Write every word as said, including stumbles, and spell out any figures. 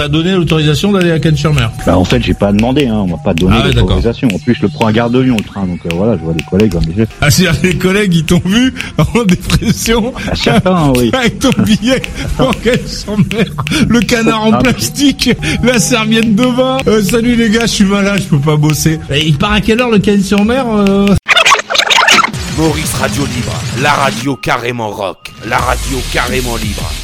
t'a donné l'autorisation d'aller à Cannes-sur-Mer? Bah en fait j'ai pas demandé, hein, on m'a pas donné ah ouais, l'autorisation. En plus je le prends à Gare de Lyon le train, donc euh, voilà, je vois des collègues en effet. Ah c'est-à-dire les collègues ils t'ont vu en dépression à certains, oui. Avec ton billet en Cannes-sur-Mer, le canard en plastique, la serviette de bain. Euh, salut les gars, je suis malade, je peux pas bosser. Et il part à quelle heure le Cannes-sur-Mer euh... Maurice Radio Libre, la radio carrément rock, la radio carrément libre.